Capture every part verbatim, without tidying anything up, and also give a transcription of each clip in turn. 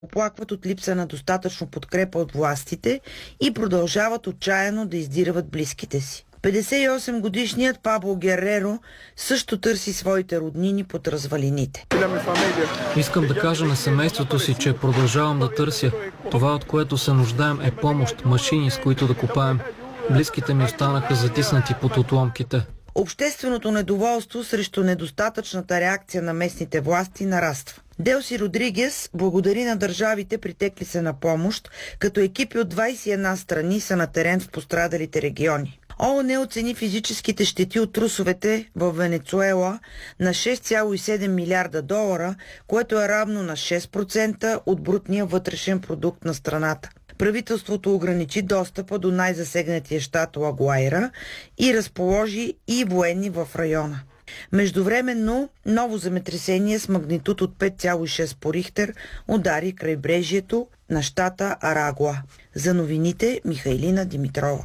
оплакват от липса на достатъчно подкрепа от властите и продължават отчаяно да издирват близките си. петдесет и осем годишният Пабло Гереро също търси своите роднини под развалините. Искам да кажа на семейството си, че продължавам да търся. Това, от което се нуждаем, е помощ, машини, с които да копаем. Близките ми останаха затиснати под отломките. Общественото недоволство срещу недостатъчната реакция на местните власти нараства. Делси Родригес благодари на държавите, притекли се на помощ, като екипи от двадесет и една страни са на терен в пострадалите региони. ООН оцени физическите щети от трусовете в Венецуела на шест цяло и седем милиарда долара, което е равно на шест процента от брутния вътрешен продукт на страната. Правителството ограничи достъпа до най-засегнатия щат Лагуайра и разположи и военни в района. Междувременно ново земетресение с магнитуд от пет цяло и шест по Рихтер удари крайбрежието на щата Арагуа. За новините Михайлина Димитрова.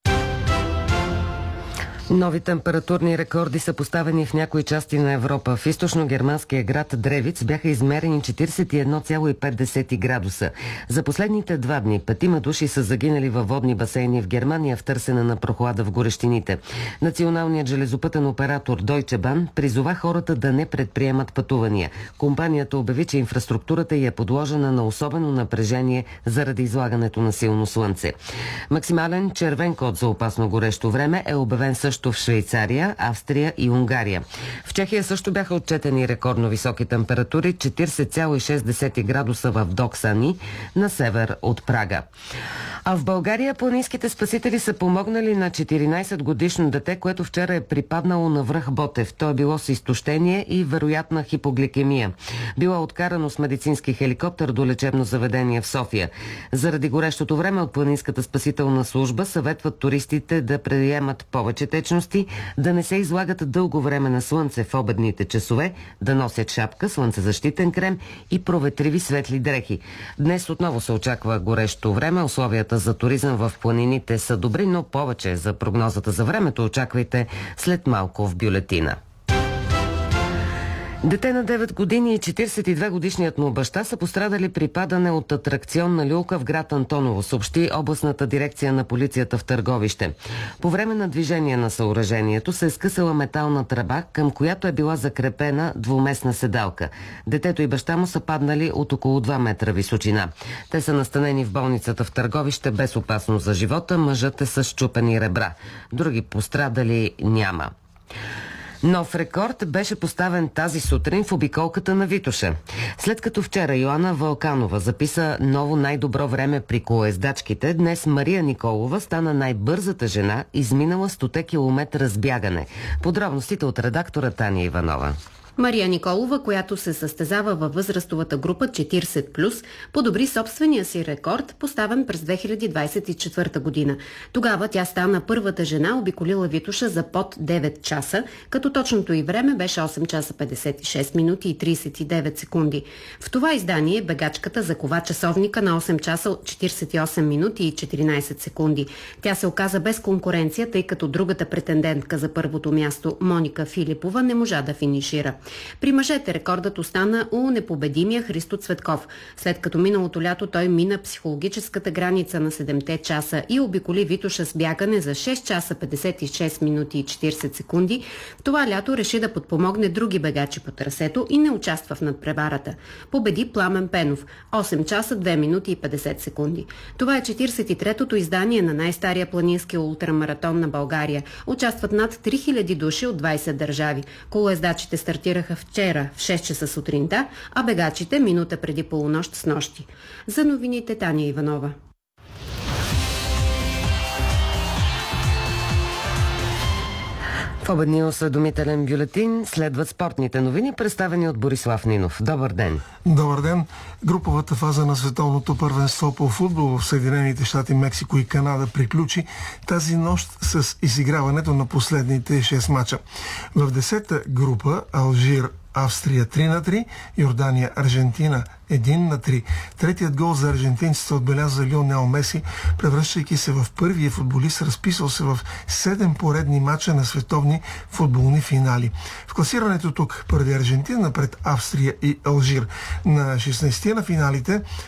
Нови температурни рекорди са поставени в някои части на Европа. В източно-германския град Древиц бяха измерени четиридесет и едно цяло и пет градуса. За последните два дни петима души са загинали във водни басейни в Германия в търсене на прохлада в горещините. Националният железопътен оператор Deutsche Bahn призова хората да не предприемат пътувания. Компанията обяви, че инфраструктурата й е подложена на особено напрежение заради излагането на силно слънце. Максимален червен код за опасно горещо време е обявен също в Швейцария, Австрия и Унгария. В Чехия също бяха отчетени рекордно високи температури, четиридесет цяло и шест градуса в Доксани, на север от Прага. А в България планинските спасители са помогнали на четиринадесет годишно дете, което вчера е припаднало на връх Ботев. То е било с изтощение и вероятна хипогликемия. Било откарано с медицински хеликоптер до лечебно заведение в София. Заради горещото време от планинската спасителна служба съветват туристите да приемат повече течности, да не се излагат дълго време на слънце в обедните часове, да носят шапка, слънцезащитен крем и проветриви светли дрехи. Днес отново се очаква горещо време. Условията за туризъм в планините са добри, но повече за прогнозата за времето очаквайте след малко в бюлетина. Дете на девет години и четиридесет и две годишният му баща са пострадали при падане от атракционна люлка в град Антоново, съобщи областната дирекция на полицията в Търговище. По време на движение на съоръжението се е скъсала метална тръба, към която е била закрепена двуместна седалка. Детето и баща му са паднали от около два метра височина. Те са настанени в болницата в Търговище без опасност за живота. Мъжът е с счупени ребра. Други пострадали няма. Нов рекорд беше поставен тази сутрин в обиколката на Витоша. След като вчера Йоана Вълканова записа ново най-добро време при колоездачките, днес Мария Николова стана най-бързата жена, изминала сто километра с бягане. Подробностите от редактора Таня Иванова. Мария Николова, която се състезава във възрастовата група четиридесет плюс, подобри собствения си рекорд, поставен през две хиляди двадесет и четвърта година. Тогава тя стана първата жена, обиколила Витоша за под девет часа, като точното й време беше осем часа петдесет и шест минути и тридесет и девет секунди. В това издание бегачката закова часовника на осем часа четиридесет и осем минути и четиринадесет секунди. Тя се оказа без конкуренция, тъй като другата претендентка за първото място, Моника Филипова, не можа да финишира. При мъжете рекордът остана у непобедимия Христо Цветков. След като миналото лято той мина психологическата граница на седемте часа и обиколи Витоша с бягане за шест часа петдесет и шест минути и четиридесет секунди, това лято реши да подпомогне други бегачи по трасето и не участва в надпреварата. Победи Пламен Пенов – осем часа две минути и петдесет секунди. Това е четиридесет и третото издание на най-стария планински ултрамаратон на България. Участват над три хиляди души от двадесет държави. Колоездачите стартираха вчера в шест часа сутринта, а бегачите минута преди полунощ с нощи. За новините Таня Иванова. В обедния осведомителен бюлетин следват спортните новини, представени от Борислав Нинов. Добър ден! Добър ден! Груповата фаза на световното първенство по футбол в Съединените щати, Мексико и Канада приключи тази нощ с изиграването на последните шест мача. В десета група Алжир, Австрия три на три, Йордания, Аржентина един на три. Третият гол за аржентинците отбеляза Лионел Меси, превръщайки се в първия футболист, разписал се в седем поредни мача на световни футболни финали. В класирането тук първи Аржентина пред Австрия и Алжир. На шестнадесетте на финалите